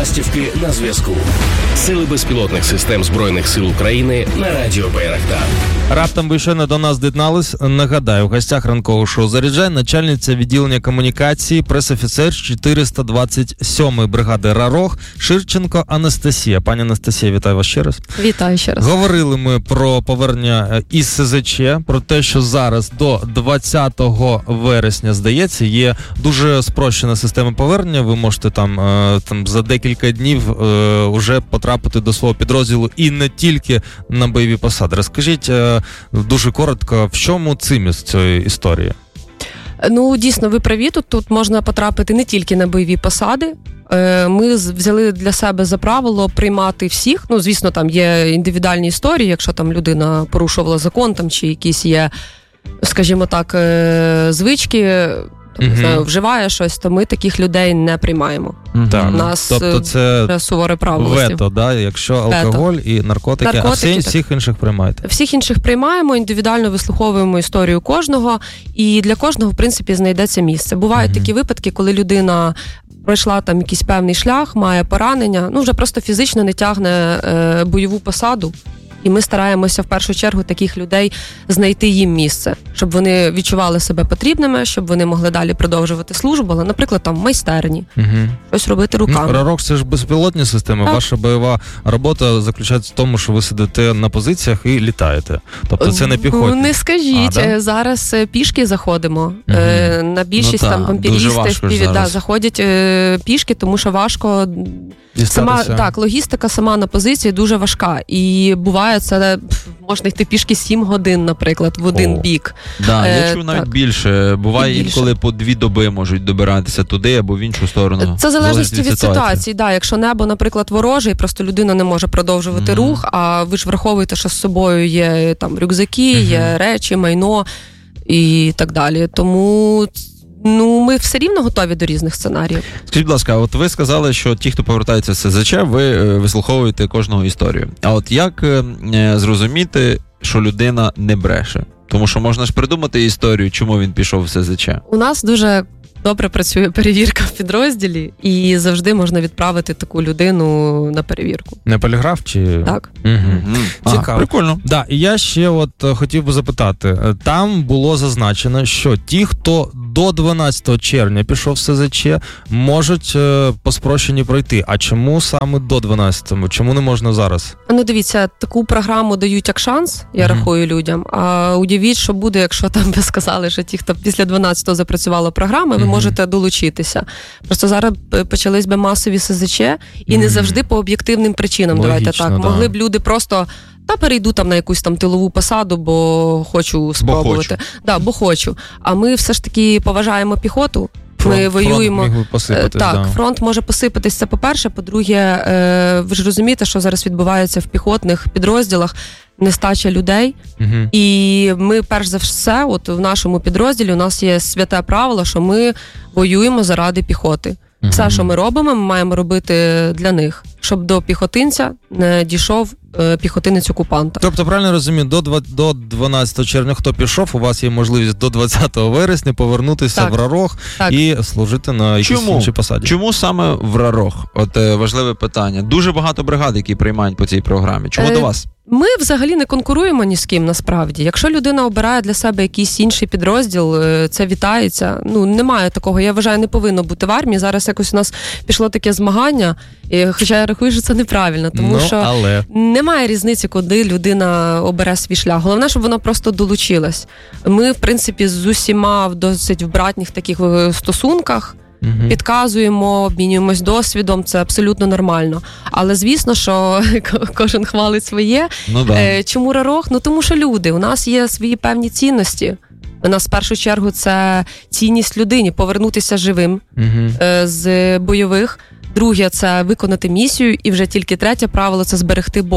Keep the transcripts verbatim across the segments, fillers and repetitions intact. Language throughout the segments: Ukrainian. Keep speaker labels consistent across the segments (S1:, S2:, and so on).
S1: Ластівки на зв'язку. Сили безпілотних систем Збройних сил України на радіо Байрактар.
S2: Раптом ви щойно до нас доєднались. Нагадаю, в гостях ранкового шоу «Заряджай» начальниця відділення комунікації, пресофіцер чотириста двадцять сьомої бригади «Рарог» Ширченко Анастасія. Пані Анастасія, вітаю вас ще раз.
S3: Вітаю ще раз.
S2: Говорили ми про повернення із СЗЧ, про те, що зараз до двадцятого вересня, здається, є дуже спрощена система повернення. Ви можете там, там за декілька днів вже потрапити до свого підрозділу і не тільки на бойові посади. Розкажіть дуже коротко, в чому цимість цієї історії?
S3: Ну, дійсно, ви праві, тут, тут можна потрапити не тільки на бойові посади. Ми взяли для себе за правило приймати всіх. Ну, звісно, там є індивідуальні історії, якщо там людина порушувала закон, там, чи якісь є, скажімо так, звички, там, не знаю, вживає щось, то ми таких людей не приймаємо.
S2: Так.
S3: У нас
S2: тобто це
S3: суворе правило.
S2: Вето, да? Якщо алкоголь Вето. І наркотики, наркотики, а всі, всіх інших приймаєте?
S3: Всіх інших приймаємо, індивідуально вислуховуємо історію кожного, і для кожного, в принципі, знайдеться місце. Бувають угу. такі випадки, коли людина пройшла там якийсь певний шлях, має поранення, ну вже просто фізично не тягне е, бойову посаду. І ми стараємося в першу чергу таких людей знайти їм місце, щоб вони відчували себе потрібними, щоб вони могли далі продовжувати службу, але, наприклад, там в майстерні, угу. щось робити руками.
S2: Ну, «Рарог» – це ж безпілотні системи. Так. Ваша бойова робота заключається в тому, що ви сидите на позиціях і літаєте. Тобто це не піхотні.
S3: Ну, не скажіть. А, да? Зараз пішки заходимо. Угу. На більшість ну, там вампірісти да, заходять пішки, тому що важко. Сама, так, логістика сама на позиції дуже важка. І буває, це можна йти пішки сім годин, наприклад, в один О. бік.
S4: Да, я чув навіть так. більше. Буває більше. Інколи по дві доби можуть добиратися туди або в іншу сторону.
S3: Це залежить від, від ситуації. Да, якщо небо, наприклад, вороже, і просто людина не може продовжувати mm-hmm. рух, а ви ж враховуєте, що з собою є там рюкзаки, mm-hmm. є речі, майно і так далі. Тому... Ну, ми все рівно готові до різних сценаріїв.
S4: Скажіть, будь ласка, от ви сказали, що ті, хто повертається з СЗЧ, ви вислуховуєте кожного історію. А от як е, зрозуміти, що людина не бреше? Тому що можна ж придумати історію, чому він пішов в СЗЧ.
S3: У нас дуже добре працює перевірка в підрозділі, і завжди можна відправити таку людину на перевірку.
S2: Не поліграф чи...
S3: Так.
S2: Угу. Mm-hmm. Цікаво. А, прикольно. Да, і я ще от хотів би запитати. Там було зазначено, що ті, хто до дванадцятого червня пішов в СЗЧ, можуть е, по спрощенні пройти. А чому саме до дванадцятого? Чому не можна зараз?
S3: Ну, дивіться, таку програму дають як шанс, я mm-hmm. рахую людям. А уявіть, що буде, якщо там ви сказали, що ті, хто після дванадцятого запрацювала програма, ви mm-hmm. можете долучитися. Просто зараз почались би масові СЗЧ, і mm-hmm. не завжди по об'єктивним причинам, Логічно, давайте так. Да. Могли б люди просто... Та перейду там на якусь там тилову посаду, бо хочу спробувати. Бо хочу. Да, бо хочу. А ми все ж таки поважаємо піхоту. Фронт, ми воюємо.
S2: Фронт міг посипатись,
S3: так,
S2: да.
S3: фронт може посипатись, це по-перше. По-друге, ви ж розумієте, що зараз відбувається в піхотних підрозділах. Нестача людей. Угу. І ми, перш за все, от в нашому підрозділі у нас є святе правило, що ми воюємо заради піхоти. Угу. Все, що ми робимо, ми маємо робити для них, щоб до піхотинця не дійшов е, піхотинець-окупанта.
S2: Тобто, правильно розумію, до, до дванадцятого червня, хто пішов, у вас є можливість до двадцятого вересня повернутися так. в «Рарог» так. і служити на якійсь іншій посаді.
S4: Чому саме в «Рарог»? От е, важливе питання. Дуже багато бригад, які приймають по цій програмі. Чому е, до вас?
S3: Ми взагалі не конкуруємо ні з ким, насправді. Якщо людина обирає для себе якийсь інший підрозділ, це вітається. Ну, немає такого. Я вважаю, не повинно бути в армії. Зараз якось у нас пішло таке змагання, хоча я рахую, що це неправильно, тому ну, що але... немає різниці, куди людина обере свій шлях. Головне, щоб вона просто долучилась. Ми, в принципі, з усіма в досить в братніх таких стосунках, Угу. підказуємо, обмінюємось досвідом, це абсолютно нормально. Але, звісно, що кожен хвалить своє.
S4: Ну, да.
S3: Чому «Рарог»? Ну, тому що люди. У нас є свої певні цінності. У нас, в першу чергу, це цінність людині, повернутися живим угу. з бойових. Друге – це виконати місію. І вже тільки третє правило – це зберегти борт.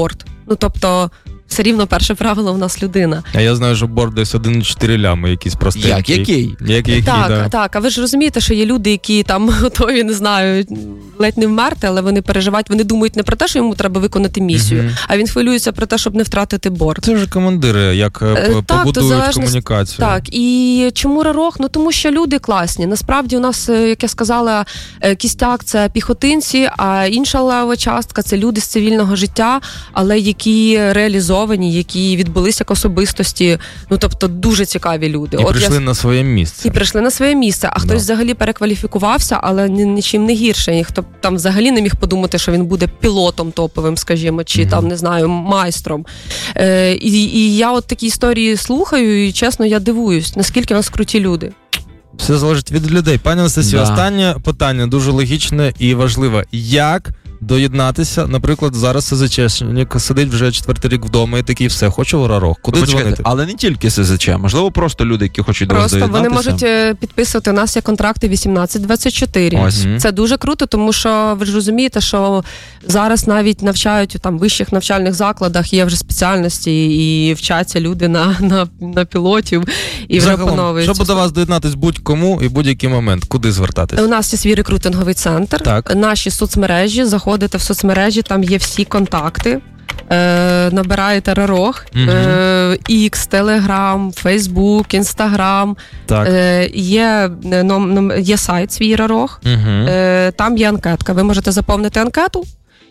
S3: Ну, тобто, все рівно перше правило в нас людина.
S2: А я знаю, що борт десь один цілих чотири лями якісь простенькі.
S4: Як, який?
S2: Як, який,
S3: так,
S2: да.
S3: так, а ви ж розумієте, що є люди, які там готові, не знаю, ледь не вмерти, але вони переживають, вони думають не про те, що йому треба виконати місію, mm-hmm. а він хвилюється про те, щоб не втратити борт.
S2: Це вже командири, як
S3: е,
S2: побудують
S3: так,
S2: комунікацію.
S3: Так, і чому Рарох? Ну, тому що люди класні. Насправді у нас, як я сказала, кістяк – це піхотинці, а інша лева частка – це люди з цивільного життя, але які реалізовані, які відбулися як особистості, ну, тобто дуже цікаві люди.
S2: І
S3: От
S2: прийшли
S3: я...
S2: на своє місце.
S3: І прийшли на своє місце, а хтось no. взагалі перекваліфікувався, але нічим не гірше. Ніхто там взагалі не міг подумати, що він буде пілотом топовим, скажімо, чи mm-hmm. там, не знаю, майстром. Е, і, і я от такі історії слухаю, і чесно, я дивуюсь, наскільки у нас круті люди.
S2: Все залежить від людей. Пані Анастасія, да. Останнє питання дуже логічне і важливе. Як доєднатися, наприклад, зараз СЗЧшник сидить вже четвертий рік вдома і такий, все, хочу в Рарох. Куди
S4: Почекайте,
S2: дзвонити?
S4: Але не тільки СЗЧ, можливо, просто люди, які хочуть до вас доєднатися.
S3: Просто вони можуть підписувати, у нас є контракти вісімнадцять двадцять чотири.
S4: Ось.
S3: Це дуже круто, тому що ви ж розумієте, що зараз навіть навчають у там вищих навчальних закладах, є вже спеціальності і вчаться люди на, на, на пілотів і вже опановуються.
S2: Щоб до вас доєднатись будь-кому і будь-який момент, куди звертатись?
S3: У нас є свій рекрутинговий центр,
S2: так.
S3: Наші соцмережі, заходите в соцмережі, там є всі контакти. Е, набираєте Рарох, угу. е, X, Telegram, Facebook, Instagram.
S2: Так.
S3: Е, є, ном, є сайт свій Рарох, угу. е, там є анкетка. Ви можете заповнити анкету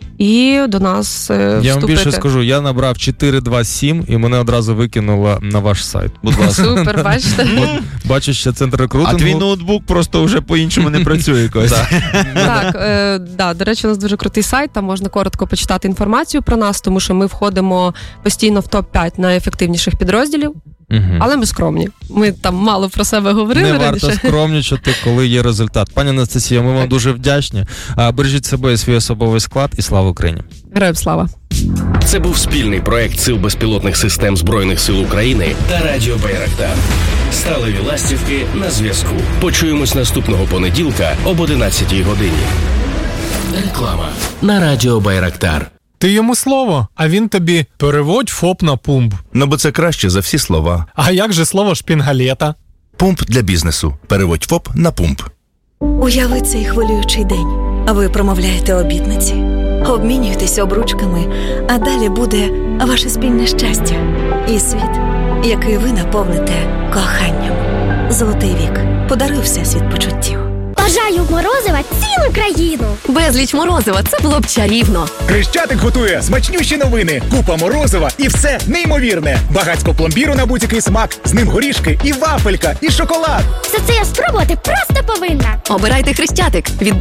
S3: і до нас е, вступити.
S2: Я вам більше скажу, я набрав чотири два сім і мене одразу викинуло на ваш сайт.
S3: Будь ласка. Супер, бачите?
S2: Бачу, що центр рекрутингу.
S4: А твій ноутбук просто вже по-іншому не працює якось.
S3: Так, е, да, до речі, у нас дуже крутий сайт, там можна коротко почитати інформацію про нас, тому що ми входимо постійно в топ п'ять найефективніших підрозділів. Угу. Але ми скромні. Ми там мало про себе говорили.
S2: Не
S3: раніше.
S2: варто скромнічати, коли є результат. Пані Анастасія, ми вам так. дуже вдячні. Бережіть себе і свій особовий склад, і слава Україні.
S3: Героям слава.
S1: Це був спільний проект Сил безпілотних систем Збройних сил України та Радіо Байрактар. Сталеві ластівки на зв'язку. Почуємось наступного понеділка об одинадцятій годині. Реклама на Радіо Байрактар.
S5: Ти йому слово, а він тобі переводь ФОП на пумп.
S6: Ну, бо це краще за всі слова.
S5: А як же слово шпінгалета?
S6: Пумп для бізнесу. Переводь ФОП на пумп.
S7: Уяви цей хвилюючий день. А ви промовляєте обітниці. Обмінюєтеся обручками, а далі буде ваше спільне щастя. І світ, який ви наповните коханням. Золотий вік. Подаруй всесвіт почуттів.
S8: Бажаю морозива цілу країну.
S7: Безліч морозива, це було б чарівно.
S9: Хрещатик готує смачнющі новини. Купа морозива і все неймовірне. Багацько пломбіру на будь-який смак. З ним горішки і вафелька, і шоколад.
S8: Все це я спробувати просто повинна.
S7: Обирайте Хрещатик. Від